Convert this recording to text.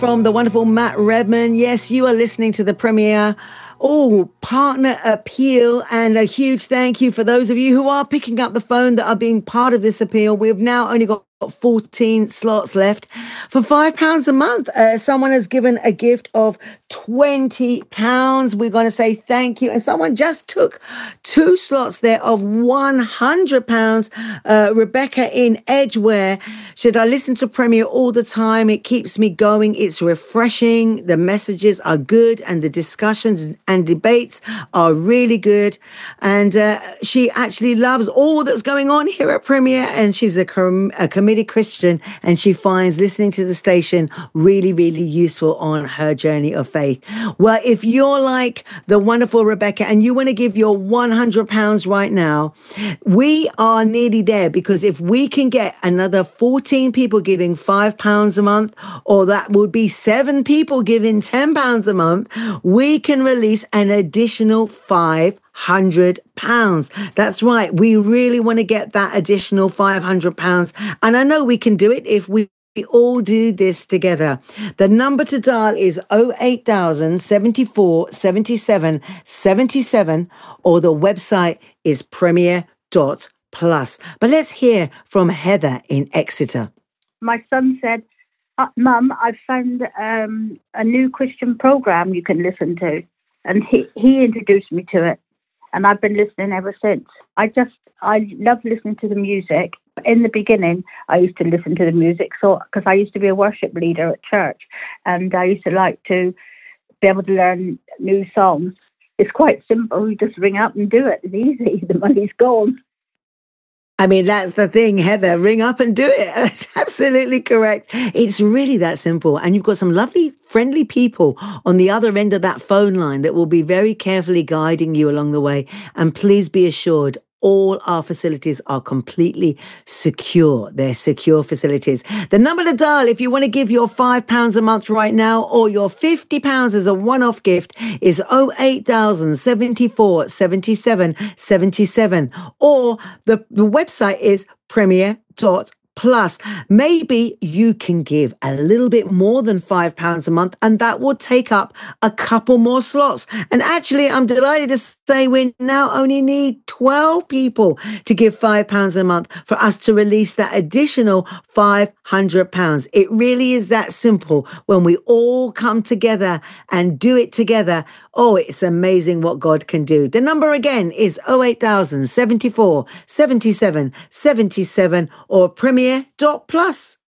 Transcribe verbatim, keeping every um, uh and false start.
from the wonderful Matt Redman. Yes, you are listening to the Premier Oh, partner appeal, and a huge thank you for those of you who are picking up the phone that are being part of this appeal. We've now only got fourteen slots left for five pounds a month. Uh, someone has given a gift of twenty pounds. We're going to say thank you. And someone just took two slots there of one hundred pounds. Uh, Rebecca in Edgware. Should I listen to Premier all the time? It keeps me going. It's refreshing. The messages are good and the discussions and debates are really good. And uh, she actually loves all that's going on here at Premier, and she's a, com- a committed Christian, and she finds listening to the station really, really useful on her journey of faith. Well, if you're like the wonderful Rebecca and you want to give your one hundred pounds right now, we are nearly there, because if we can get another fourteen people giving five pounds a month, or that would be seven people giving ten pounds a month, we can release an additional five hundred pounds. That's right. We really want to get that additional five hundred pounds. And I know we can do it if we We all do this together. The number to dial is oh eight thousand, seventy-four, seventy-seven, seventy-seven, or the website is premier dot plus. But let's hear from Heather in Exeter. My son said, uh, Mum, I've found um, a new Christian program you can listen to. And he, he introduced me to it. And I've been listening ever since. I just, I love listening to the music. In the beginning, I used to listen to the music, so because I used to be a worship leader at church, and I used to like to be able to learn new songs. It's quite simple. You just ring up and do it. It's easy. The money's gone. I mean, that's the thing, Heather. Ring up and do it. That's absolutely correct. It's really that simple. And you've got some lovely, friendly people on the other end of that phone line that will be very carefully guiding you along the way. And please be assured, all our facilities are completely secure. They're secure facilities. The number to dial if you want to give your five pounds a month right now, or your fifty pounds as a one-off gift, is oh eight thousand, seventy-four, seventy-seven, seventy-seven. Or the, the website is premier dot plus. Maybe you can give a little bit more than five pounds a month, and that will take up a couple more slots. And actually, I'm delighted to say we now only need twelve people to give five pounds a month for us to release that additional five hundred pounds. It really is that simple when we all come together and do it together. Oh, it's amazing what God can do. The number again is oh eight thousand, seventy-four, seventy-seven, seventy-seven, or premier dot plus.